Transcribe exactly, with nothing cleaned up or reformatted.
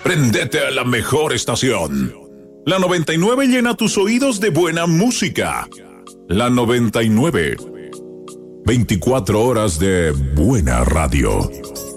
Prendete a la mejor estación. La noventa y nueve llena tus oídos de buena música. La noventa y nueve, veinticuatro horas de buena radio.